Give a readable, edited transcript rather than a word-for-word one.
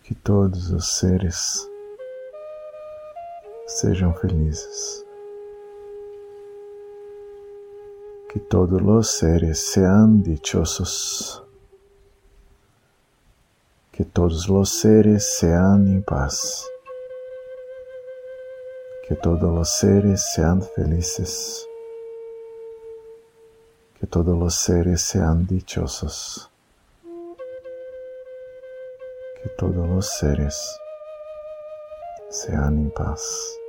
Que todos os seres sejam felizes. Que todos os seres sean dichosos. Que todos os seres sean em paz. Que todos os seres sean felices. Que todos os seres sean dichosos. Que todos os seres sean em paz.